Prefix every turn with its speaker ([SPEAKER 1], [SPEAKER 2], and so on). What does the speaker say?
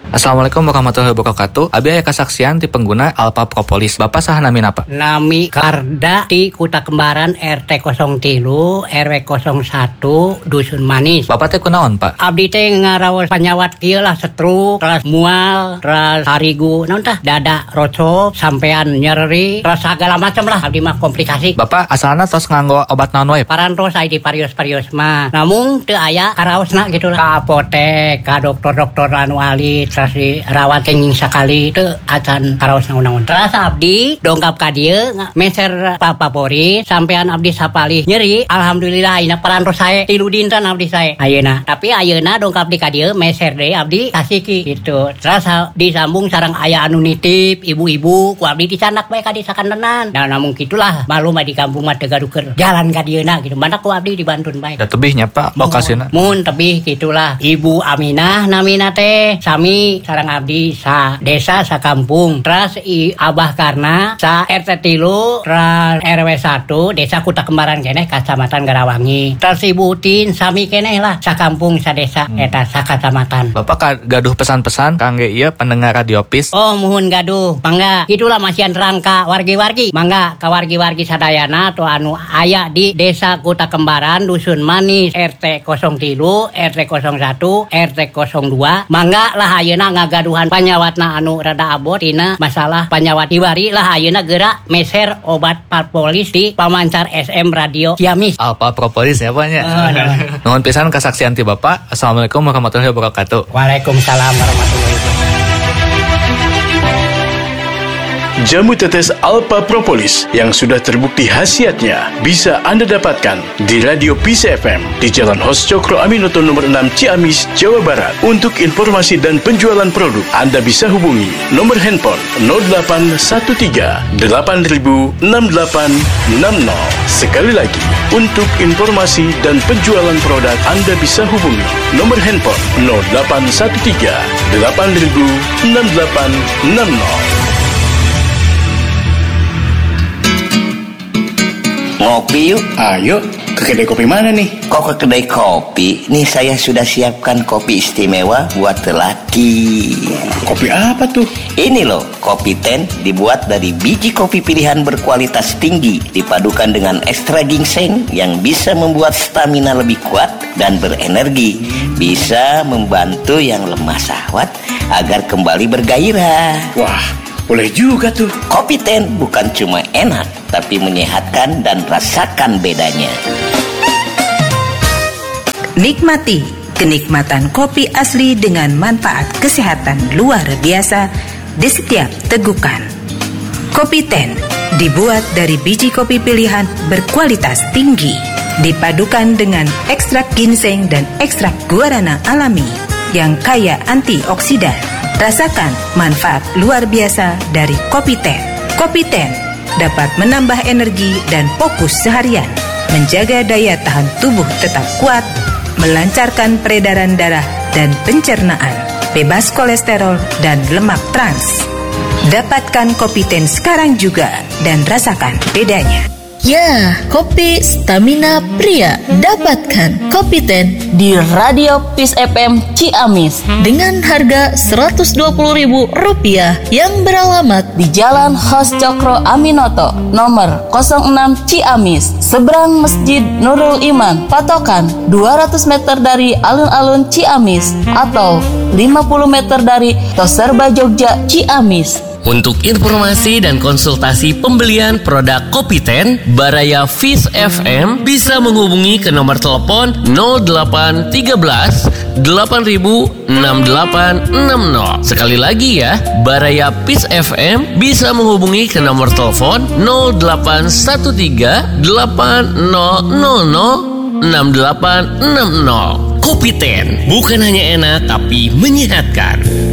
[SPEAKER 1] Assalamualaikum warahmatullahi wabarakatuh. Abi aya kasaksian ti pengguna Alpha Propolis. Bapak saha nami napa?
[SPEAKER 2] Nami Karda ti Kuta Kembaran RT 03 RW 01 Dusun Manis.
[SPEAKER 1] Bapak teh kunaon, Pak?
[SPEAKER 2] Abdi teh ngaraos panyawat kieu lah stroke, terus mual, terus harigu, naon tah dada rocok, sampean nyeri, terus segala macam lah abdi mah komplikasi.
[SPEAKER 1] Bapak asalna tos nganggo obat naon wae?
[SPEAKER 2] Parantos aya di parios-parios mah. Namun teu aya karaosna gitu lah. Ka apotek, ka dokter-dokter anu ahli terus dirawat kenging sakali teu acan karaosna unaun. Terus abdi dongkap ka dieu meser papapori sampean abdi sapalih nyeri. Alhamdulillah ayeuna parantos sae 3 dinten abdi sae ayeuna. Tapi ayeuna dongkap di ka dieu meser deui abdi kasiki gitu. Terus disambung sareng aya anu nitip ibu-ibu ku abdi dicanak bae ka di sakandenan. Da namun kitulah malum di kampung mah teu gadukeun jalan ka dieuna gitu. Mana ku abdi dibantun bae.
[SPEAKER 1] Da tebihnya Pak lokasina.
[SPEAKER 2] Mun tebih gitulah. Ibu Aminah namina teh sami sareng abdi sa desa sa kampung. Terus Abah Karna sa RT 3 terus RW 1 desa Kuta Kembaran keneh Kacamatan Garawangi. Terus Ibu Tin sami keneh lah sa kampung sa desa eta sa kacamatan.
[SPEAKER 1] Bapak gaduh pesan-pesan kangge ieu pendengar Radio PIS.
[SPEAKER 2] Oh muhun gaduh mangga itulah masihan rangka wargi-wargi mangga ka wargi-wargi sadayana atau anu aya di desa Kuta Kembaran Dusun Manis RT 03 RT 01 RT 02 mangga lah ayeuna ngagaduhan panyawatna anu rada abot tina masalah panyawat hibari lah ayeuna geura meser obat Propolis di pamancar SM Radio Ciamis.
[SPEAKER 1] Alpha Propolis ya Pak nya. Nuhun pisan kasaksian ti Bapak. Assalamualaikum warahmatullahi wabarakatuh.
[SPEAKER 2] Waalaikumsalam warahmatullahi wabarakatuh.
[SPEAKER 3] Jamu tetes Alpha Propolis yang sudah terbukti khasiatnya bisa Anda dapatkan di Radio PIS FM di Jalan Hos Cokro Aminoto nomor 6 Ciamis, Jawa Barat. Untuk informasi dan penjualan produk, Anda bisa hubungi nomor handphone 0813 8000 6860. Sekali lagi, untuk informasi dan penjualan produk, Anda bisa hubungi nomor handphone 0813 8000 6860.
[SPEAKER 4] Ngopi yuk.
[SPEAKER 3] Ayo, ke kedai kopi mana nih?
[SPEAKER 4] Kok ke kedai kopi? Nih saya sudah siapkan kopi istimewa buat lelaki.
[SPEAKER 3] Kopi apa tuh?
[SPEAKER 4] Ini loh, kopi ten dibuat dari biji kopi pilihan berkualitas tinggi, dipadukan dengan ekstra ginseng yang bisa membuat stamina lebih kuat dan berenergi. Bisa membantu yang lemah syahwat agar kembali bergairah.
[SPEAKER 3] Wah, boleh juga tuh.
[SPEAKER 4] Kopi ten bukan cuma enak, tapi menyehatkan dan rasakan bedanya.
[SPEAKER 5] Nikmati kenikmatan kopi asli dengan manfaat kesehatan luar biasa di setiap tegukan. Kopi ten dibuat dari biji kopi pilihan berkualitas tinggi, dipadukan dengan ekstrak ginseng dan ekstrak guarana alami yang kaya antioksidan. Rasakan manfaat luar biasa dari kopi ten. Kopi ten dapat menambah energi dan fokus seharian, menjaga daya tahan tubuh tetap kuat, melancarkan peredaran darah dan pencernaan, bebas kolesterol dan lemak trans. Dapatkan kopi ten sekarang juga dan rasakan bedanya.
[SPEAKER 6] Ya, kopi stamina pria. Dapatkan kopi ten di Radio PIS FM Ciamis dengan harga Rp120.000 yang beralamat di Jalan Hos Cokro Aminoto nomor 06 Ciamis, seberang Masjid Nurul Iman, patokan 200 meter dari alun-alun Ciamis atau 50 meter dari Toserba Jogja Ciamis.
[SPEAKER 7] Untuk informasi dan konsultasi pembelian produk Kopi Ten Baraya PIS FM bisa menghubungi ke nomor telepon 0813 8000 6860. Sekali lagi ya, Baraya PIS FM bisa menghubungi ke nomor telepon 0813 8000 6860. Kopi Ten bukan hanya enak tapi menyehatkan.